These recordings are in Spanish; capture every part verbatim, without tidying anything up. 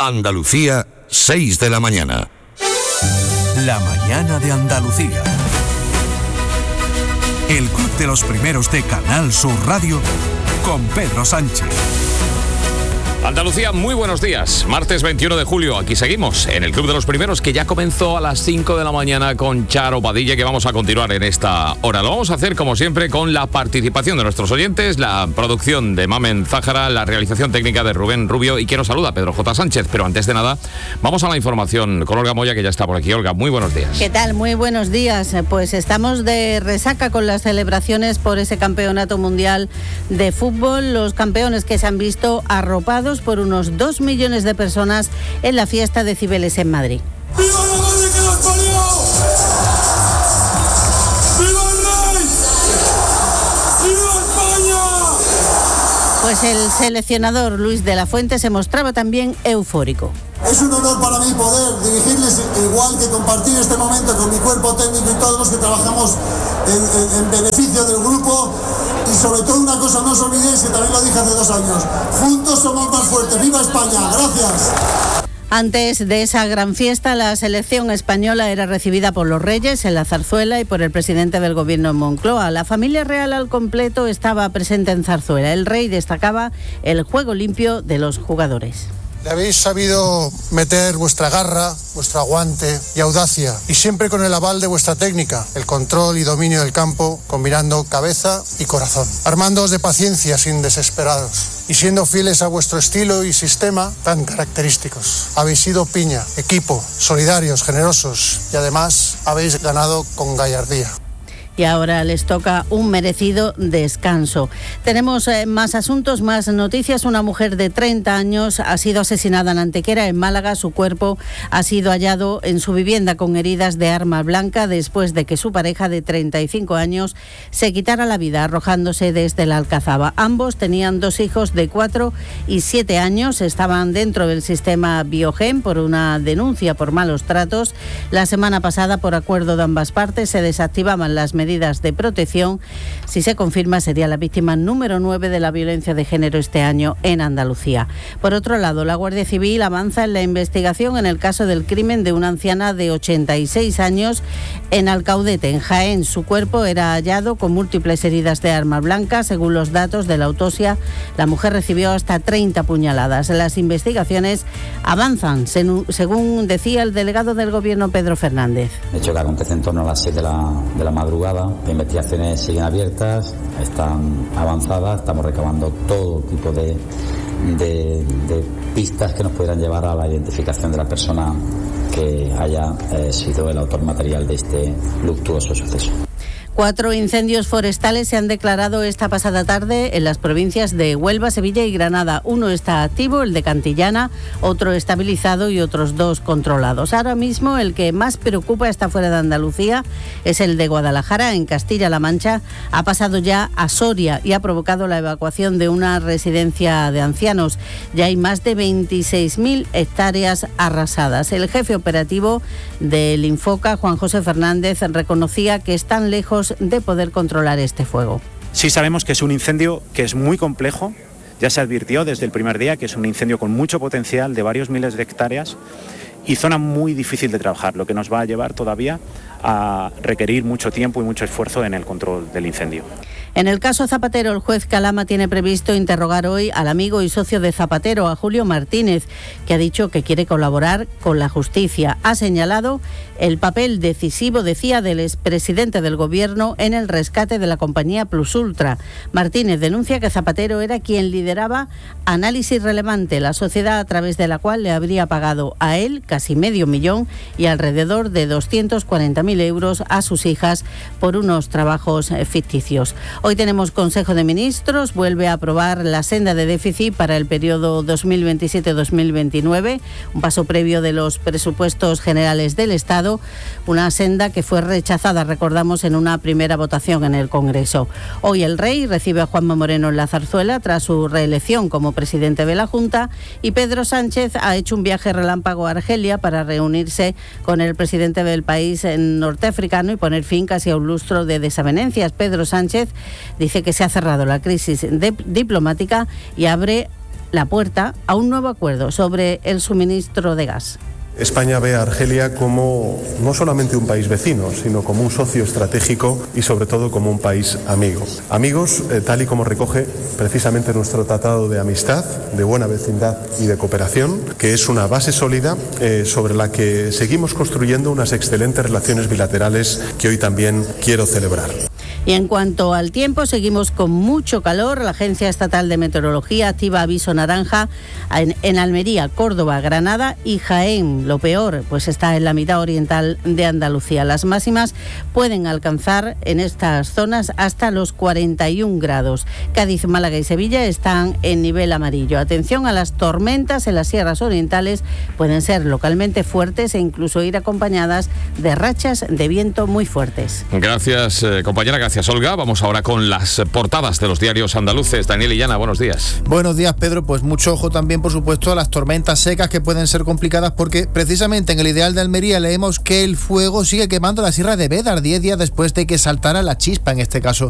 Andalucía, seis de la mañana. La mañana de Andalucía. El Club de los Primeros de Canal Sur Radio con Pedro Sánchez. Andalucía, muy buenos días. Martes veintiuno de julio, aquí seguimos en el Club de los Primeros, que ya comenzó a las cinco de la mañana con Charo Padilla, que vamos a continuar en esta hora. Lo vamos a hacer, como siempre, con la participación de nuestros oyentes, la producción de Mamen Zájara, la realización técnica de Rubén Rubio, y que nos saluda Pedro J. Sánchez. Pero antes de nada, vamos a la información con Olga Moya, que ya está por aquí. Olga, muy buenos días. ¿Qué tal? Muy buenos días. Pues estamos de resaca con las celebraciones por ese campeonato mundial de fútbol. Los campeones que se han visto arropados por unos dos millones de personas en la fiesta de Cibeles en Madrid. ¡Viva la madre que nos parió! ¡Viva el rey! ¡Viva España! Pues el seleccionador Luis de la Fuente se mostraba también eufórico. Es un honor para mí poder dirigirles, igual que compartir este momento con mi cuerpo técnico y todos los que trabajamos en, en, en beneficio del grupo. Y sobre todo una cosa, no os olvidéis, que también lo dije hace dos años, juntos somos más fuertes. ¡Viva España! ¡Gracias! Antes de esa gran fiesta, la selección española era recibida por los Reyes en la Zarzuela y por el presidente del gobierno en Moncloa. La familia real al completo estaba presente en Zarzuela. El rey destacaba el juego limpio de los jugadores. Le habéis sabido meter vuestra garra, vuestro aguante y audacia, y siempre con el aval de vuestra técnica, el control y dominio del campo, combinando cabeza y corazón. Armándoos de paciencia sin desesperados y siendo fieles a vuestro estilo y sistema tan característicos. Habéis sido piña, equipo, solidarios, generosos y además habéis ganado con gallardía. Y ahora les toca un merecido descanso. Tenemos eh, más asuntos, más noticias. Una mujer de treinta años ha sido asesinada en Antequera, en Málaga. Su cuerpo ha sido hallado en su vivienda con heridas de arma blanca después de que su pareja de treinta y cinco años se quitara la vida arrojándose desde la Alcazaba. Ambos tenían dos hijos de cuatro y siete años. Estaban dentro del sistema Biogen por una denuncia por malos tratos. La semana pasada, por acuerdo de ambas partes, se desactivaban las medidas de protección. Si se confirma, sería la víctima número nueve de la violencia de género este año en Andalucía. Por otro lado, la Guardia Civil avanza en la investigación en el caso del crimen de una anciana de ochenta y seis años en Alcaudete, en Jaén. Su cuerpo era hallado con múltiples heridas de arma blanca. Según los datos de la autopsia, la mujer recibió hasta treinta puñaladas. Las investigaciones avanzan, según decía el delegado del Gobierno, Pedro Fernández. De hecho, que acontece en torno a las siete de la, de la madrugada. Las investigaciones siguen abiertas, están avanzadas, estamos recabando todo tipo de, de, de pistas que nos pudieran llevar a la identificación de la persona que haya eh, sido el autor material de este luctuoso suceso. Cuatro incendios forestales se han declarado esta pasada tarde en las provincias de Huelva, Sevilla y Granada. Uno está activo, el de Cantillana, otro estabilizado y otros dos controlados. Ahora mismo el que más preocupa está fuera de Andalucía es el de Guadalajara, en Castilla-La Mancha. Ha pasado ya a Soria y ha provocado la evacuación de una residencia de ancianos. Ya hay más de veintiséis mil hectáreas arrasadas. El jefe operativo del Infoca, Juan José Fernández, reconocía que están lejos de poder controlar este fuego. Sí sabemos que es un incendio que es muy complejo, ya se advirtió desde el primer día que es un incendio con mucho potencial de varios miles de hectáreas y zona muy difícil de trabajar, lo que nos va a llevar todavía a requerir mucho tiempo y mucho esfuerzo en el control del incendio. En el caso Zapatero, el juez Calama tiene previsto interrogar hoy al amigo y socio de Zapatero, a Julio Martínez, que ha dicho que quiere colaborar con la justicia. Ha señalado el papel decisivo, decía, del expresidente del Gobierno en el rescate de la compañía Plus Ultra. Martínez denuncia que Zapatero era quien lideraba Análisis Relevante, la sociedad a través de la cual le habría pagado a él casi medio millón y alrededor de doscientos cuarenta mil euros a sus hijas por unos trabajos ficticios. Hoy tenemos Consejo de Ministros, vuelve a aprobar la senda de déficit para el periodo dos mil veintisiete dos mil veintinueve, un paso previo de los presupuestos generales del Estado, una senda que fue rechazada, recordamos, en una primera votación en el Congreso. Hoy el Rey recibe a Juanma Moreno en la Zarzuela tras su reelección como presidente de la Junta, y Pedro Sánchez ha hecho un viaje relámpago a Argelia para reunirse con el presidente del país norteafricano y poner fin casi a un lustro de desavenencias. Pedro Sánchez dice que se ha cerrado la crisis de- diplomática y abre la puerta a un nuevo acuerdo sobre el suministro de gas. España ve a Argelia como no solamente un país vecino, sino como un socio estratégico y sobre todo como un país amigo. Amigos, eh, tal y como recoge precisamente nuestro tratado de amistad, de buena vecindad y de cooperación, que es una base sólida eh, sobre la que seguimos construyendo unas excelentes relaciones bilaterales que hoy también quiero celebrar. Y en cuanto al tiempo, seguimos con mucho calor. La Agencia Estatal de Meteorología activa aviso naranja en, en Almería, Córdoba, Granada y Jaén. Lo peor, pues está en la mitad oriental de Andalucía. Las máximas pueden alcanzar en estas zonas hasta los cuarenta y un grados. Cádiz, Málaga y Sevilla están en nivel amarillo. Atención a las tormentas en las sierras orientales. Pueden ser localmente fuertes e incluso ir acompañadas de rachas de viento muy fuertes. Gracias, eh, compañera. Gracias, Olga. Vamos ahora con las portadas de los diarios andaluces. Daniel Illana, buenos días. Buenos días, Pedro. Pues mucho ojo también, por supuesto, a las tormentas secas que pueden ser complicadas porque precisamente en el Ideal de Almería leemos que el fuego sigue quemando la sierra de Bédar diez días después de que saltara la chispa, en este caso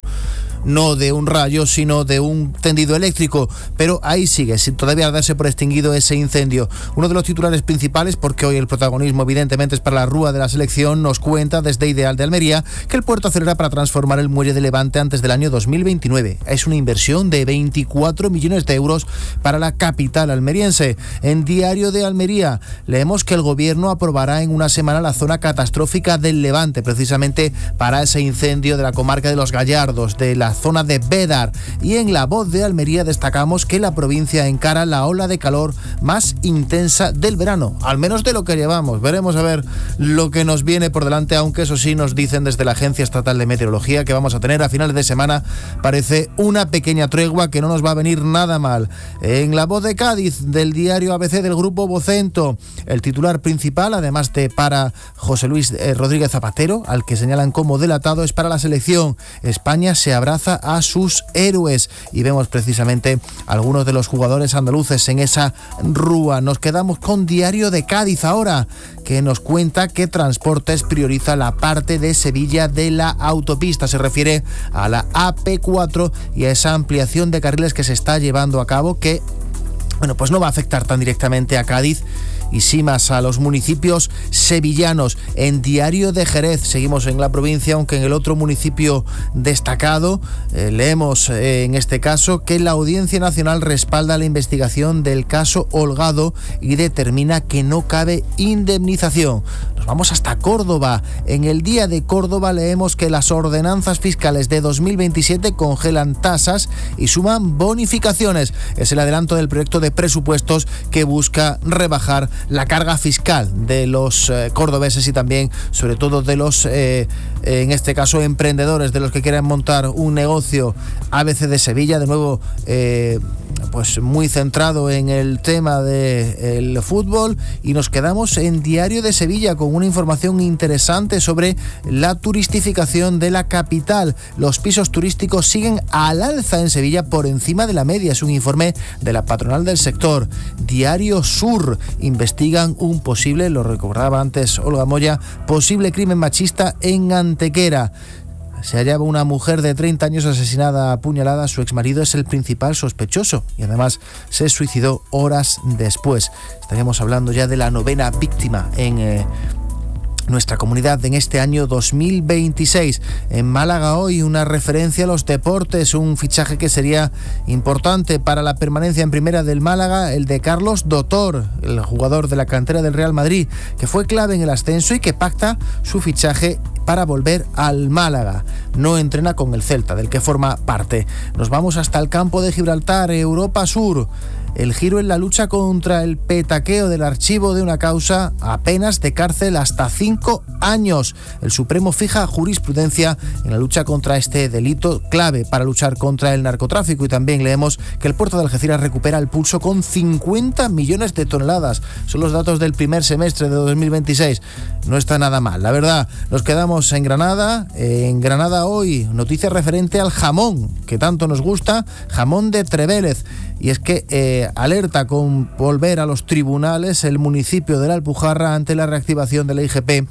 no de un rayo, sino de un tendido eléctrico, pero ahí sigue, sin todavía darse por extinguido ese incendio. Uno de los titulares principales, porque hoy el protagonismo evidentemente es para la rúa de la selección, nos cuenta desde Ideal de Almería que el puerto acelera para transformar el muelle de Levante antes del año dos mil veintinueve. Es una inversión de veinticuatro millones de euros para la capital almeriense. En Diario de Almería leemos que el gobierno aprobará en una semana la zona catastrófica del Levante, precisamente para ese incendio de la comarca de Los Gallardos, de la zona de Bédar. Y en La Voz de Almería destacamos que la provincia encara la ola de calor más intensa del verano, al menos de lo que llevamos. Veremos a ver lo que nos viene por delante, aunque eso sí nos dicen desde la Agencia Estatal de Meteorología que vamos a tener a finales de semana, parece una pequeña tregua que no nos va a venir nada mal. En La Voz de Cádiz del diario A B C del grupo Vocento, el titular principal, además de para José Luis eh, Rodríguez Zapatero, al que señalan como delatado, es para la selección. España se abraza a sus héroes y vemos precisamente algunos de los jugadores andaluces en esa rúa. Nos quedamos con Diario de Cádiz ahora, que nos cuenta que Transportes prioriza la parte de Sevilla de la autopista. Se refiere a la A P cuatro y a esa ampliación de carriles que se está llevando a cabo, que bueno, pues no va a afectar tan directamente a Cádiz y sí más a los municipios sevillanos. En Diario de Jerez seguimos en la provincia, aunque en el otro municipio destacado eh, leemos eh, en este caso que la Audiencia Nacional respalda la investigación del caso Holgado y determina que no cabe indemnización. Nos vamos hasta Córdoba. En el Día de Córdoba leemos que las ordenanzas fiscales de dos mil veintisiete congelan tasas y suman bonificaciones. Es el adelanto del proyecto de presupuestos que busca rebajar la carga fiscal de los eh, cordobeses y también, sobre todo, de los, eh, en este caso, emprendedores, de los que quieran montar un negocio. A B C de Sevilla, de nuevo, eh, pues muy centrado en el tema del fútbol, y nos quedamos en Diario de Sevilla con una información interesante sobre la turistificación de la capital. Los pisos turísticos siguen al alza en Sevilla por encima de la media. Es un informe de la patronal del sector. Diario Sur, investigan un posible, lo recordaba antes Olga Moya, posible crimen machista en Antequera. Se hallaba una mujer de treinta años asesinada a puñalada. Su exmarido es el principal sospechoso y además se suicidó horas después. Estaríamos hablando ya de la novena víctima en eh, nuestra comunidad en este año dos mil veintiséis. En Málaga hoy una referencia a los deportes, un fichaje que sería importante para la permanencia en primera del Málaga, el de Carlos Dotor, el jugador de la cantera del Real Madrid, que fue clave en el ascenso y que pacta su fichaje para volver al Málaga. No entrena con el Celta, del que forma parte. Nos vamos hasta el campo de Gibraltar, Europa Sur. El giro en la lucha contra el petaqueo del archivo de una causa a penas de cárcel hasta cinco años. El Supremo fija jurisprudencia en la lucha contra este delito clave para luchar contra el narcotráfico. Y también leemos que el puerto de Algeciras recupera el pulso con cincuenta millones de toneladas. Son los datos del primer semestre de dos mil veintiséis. No está nada mal, la verdad. Nos quedamos en Granada. En Granada hoy, noticia referente al jamón, que tanto nos gusta, jamón de Trevélez. Y es que eh, alerta con volver a los tribunales el municipio de la Alpujarra ante la reactivación de la I G P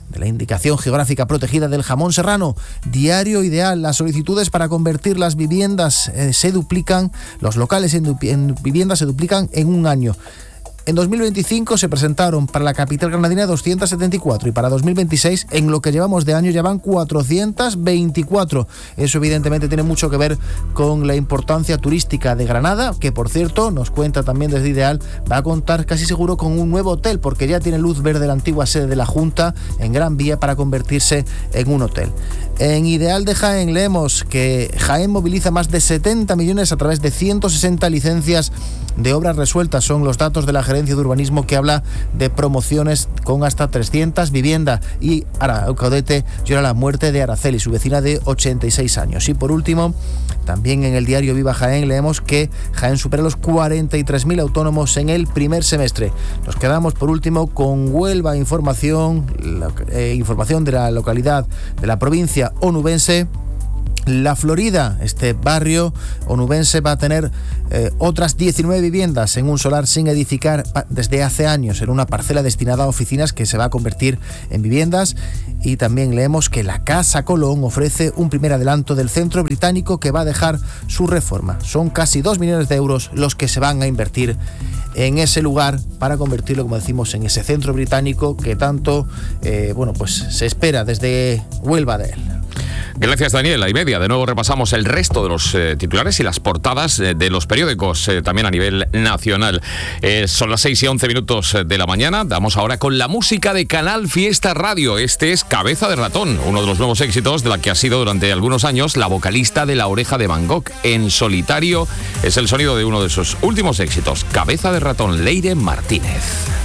de la indicación geográfica protegida del jamón serrano. Diario Ideal, las solicitudes para convertir las viviendas eh, se duplican, los locales en, en viviendas se duplican en un año. En dos mil veinticinco se presentaron para la capital granadina doscientas setenta y cuatro y para dos mil veintiséis, en lo que llevamos de año, ya van cuatrocientas veinticuatro. Eso evidentemente tiene mucho que ver con la importancia turística de Granada, que por cierto, nos cuenta también desde Ideal, va a contar casi seguro con un nuevo hotel, porque ya tiene luz verde la antigua sede de la Junta en Gran Vía para convertirse en un hotel. En Ideal de Jaén leemos que Jaén moviliza más de setenta millones a través de ciento sesenta licencias de obras resueltas. Son los datos de la Gerencia de Urbanismo, que habla de promociones con hasta trescientas viviendas. Y Arcaudete llora la muerte de Araceli, su vecina de ochenta y seis años. Y por último, también en el diario Viva Jaén leemos que Jaén supera los cuarenta y tres mil autónomos en el primer semestre. Nos quedamos por último con Huelva Información, la, eh, información de la localidad de la provincia onubense. La Florida, este barrio onubense, va a tener eh, otras diecinueve viviendas en un solar sin edificar desde hace años, en una parcela destinada a oficinas que se va a convertir en viviendas. Y también leemos que la Casa Colón ofrece un primer adelanto del centro británico que va a dejar su reforma. Son casi dos millones de euros los que se van a invertir en ese lugar para convertirlo, como decimos, en ese centro británico que tanto eh, bueno, pues se espera desde Huelva de él. Gracias, Daniel. Y media. De nuevo repasamos el resto de los eh, titulares y las portadas eh, de los periódicos, eh, también a nivel nacional. Eh, son las seis y once minutos de la mañana. Vamos ahora con la música de Canal Fiesta Radio. Este es Cabeza de Ratón, uno de los nuevos éxitos de la que ha sido durante algunos años la vocalista de La Oreja de Van Gogh. En solitario es el sonido de uno de sus últimos éxitos. Cabeza de Ratón, Leire Martínez.